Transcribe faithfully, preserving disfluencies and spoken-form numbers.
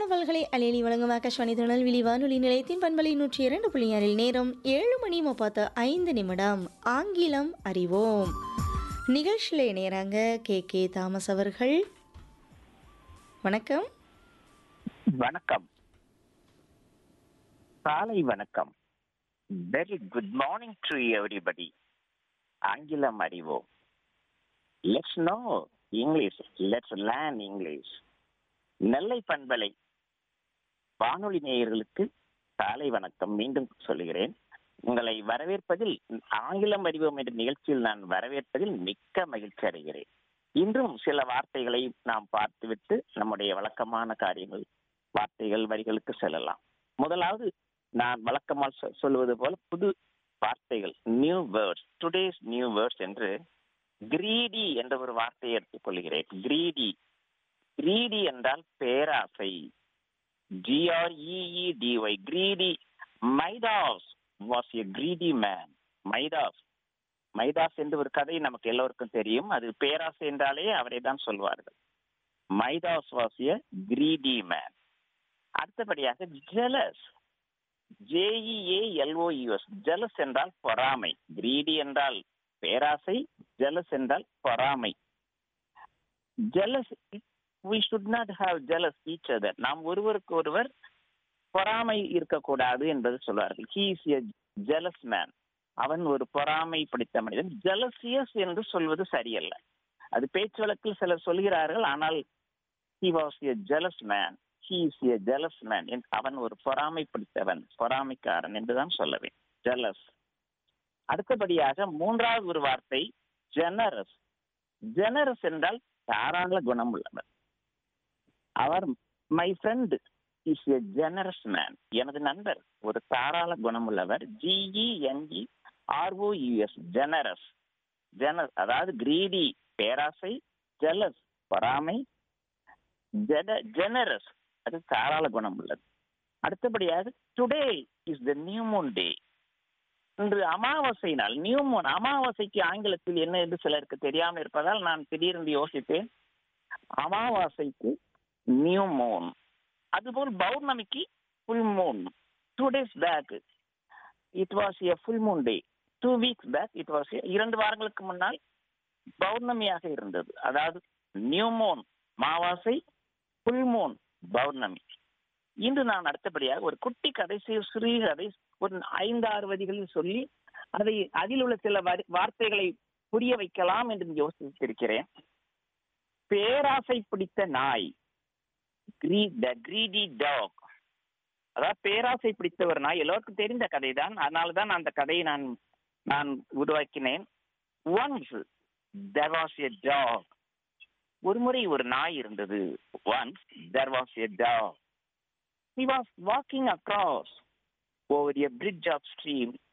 தகவல்களை அலையலி வழங்கும் ஆகாஷ்வாணி திருநெல்வேலி வானொலி நிலையத்தின் பண்பலை நூற்றி இரண்டு புள்ளி ஆறில் நேரம் ஏழு மணி முப்பத்து ஐந்து நிமிடம். ஆங்கிலம் அறிவோம் நிகழ்ச்சியில் இணையறாங்க கே கே தாமஸ் அவர்கள். வணக்கம். வணக்கம். காலை வணக்கம். Very good morning to everybody. ஆங்கிலம் அறிவோம். Let's no English. Let's learn English. நெல்லை பண்பலை வானொலி நேயர்களுக்கு காலை வணக்கம் மீண்டும் சொல்லுகிறேன். உங்களை வரவேற்பதில், ஆங்கிலம் அறிவோம் என்ற நிகழ்ச்சியில் நான் வரவேற்பதில் மிக்க மகிழ்ச்சி அடைகிறேன். இன்றும் சில வார்த்தைகளை நாம் பார்த்துவிட்டு நம்முடைய வழக்கமான காரியங்கள், வார்த்தைகள், வரிகளுக்கு செல்லலாம். முதலாவது, நான் வழக்கமாக சொ- சொல்லுவது போல புது வார்த்தைகள், new words, today's new words என்று கிரீடி என்ற ஒரு வார்த்தையை எடுத்துக்கொள்கிறேன். கிரீடி கிரீடி என்றால் பேராசை. ஜிஆர்இஇடிஒய் greedy. Midas was a greedy man. Midas மைதாஸ் என்று ஒரு கதை நமக்கு எல்லோருக்கும் தெரியும். அது பேராசை என்றாலே அவரை தான் சொல்வார்கள். மைதாஸ் வாஸ் எ கிரீடி மேன். அடுத்தபடியாக ஜெலஸ். ஜேஇஏஎல்ஓயூஎஸ். ஜெலஸ் என்றால் பொறாமை. கிரீடி என்றால் பேராசை, ஜெலஸ் என்றால் பொறாமை. Jealous, we should not have jealous each other. நாம் ஒருவருக்கு ஒருவர் பொறாமை இருக்கக்கூடாது என்பது சொல்வார்கள். he is a jealous man. அவன் ஒரு பொறாமை பிடித்த மனிதன். jealous என்று சொல்வது சரியல்ல. அது பேச்சு வழக்கில் சிலர் சொல்கிறார்கள். ஆனால் he was a jealous man. he is a jealous man. என்று அவன் ஒரு பொறாமை பிடித்தவன், பொறாமைக்காரன் என்றுதான் சொல்ல வேண்டும். jealous. அடுத்தபடியாக மூன்றாவது ஒரு வார்த்தை generous. generous என்றால் தாராள குணம் உள்ளவர். அவர் my friend is a generous man. எனது நண்பர் ஒரு தாராள குணமுள்ளவர். ஜிஇஎன்இ ஆர்ஓயூஎஸ். ஜெனரஸ். ஜெனரஸ் அதாவது கிரீடி பேராசை, ஜெலஸ் பொறாமை, ஜெனரஸ் அது தாராள குணம் உள்ளது. அடுத்தபடியாக today is the new moon day. இன்று அமாவாசை நாள். New Moon. அமாவாசைக்கு ஆங்கிலத்தில் என்ன என்று சிலருக்கு தெரியாமல் இருப்பதால் நான் திடீரென்று யோசித்தேன். அமாவாசைக்கு நியூ மூன். அதுபோல் பௌர்ணமிக்கு full Moon. Two days back it was a full moon day. Two weeks back it was இரண்டு வாரங்களுக்கு முன்னால் பௌர்ணமியாக இருந்தது. அதாவது நியூ மூன் அமாவாசை, ஃபுல் மூன் பௌர்ணமி. இன்று நான் அடுத்தபடியாக ஒரு குட்டி கதை, சி- சிறு கதை, ஒரு ஐந்து ஆறு வரிகளில் சொல்லி அதை அதில் உள்ள சில வரி- வார்த்தைகளை புரிய வைக்கலாம் என்று யோசித்திருக்கிறேன். பேராசை பிடித்த நாய். த கிரீடி டாக். அதாவது பேராசை பிடித்த ஒரு நாய். எல்லோருக்கும் தெரிந்த கதை தான். அதனால தான் அந்த கதையை நான் நான் உருவாக்கினேன். Once there was a dog. ஒரு முறை ஒரு நாய் இருந்தது. once there was a dog. He was walking across over a bridge of stream